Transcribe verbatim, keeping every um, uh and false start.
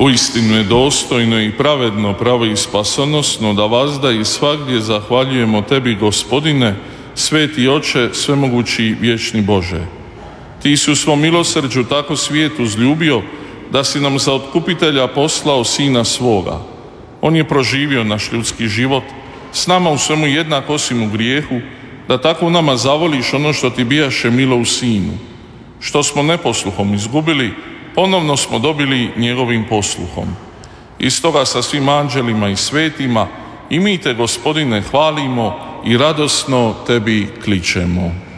Uistinu je dostojno i pravedno, pravo i spasonosno da vazda i svagdje zahvaljujemo Tebi, Gospodine, sveti Oče, svemogući vječni Bože. Ti si u svom milosrđu tako svijet uzljubio da si nam za otkupitelja poslao Sina svoga. On je proživio naš ljudski život, s nama u svemu jednak osim u grijehu, da tako nama zavoliš ono što Ti bijaše milo u Sinu. Što smo neposluhom izgubili, ponovno smo dobili njegovim posluhom. I stoga sa svim anđelima i svetima i mi Te, Gospodine, hvalimo i radosno Tebi kličemo.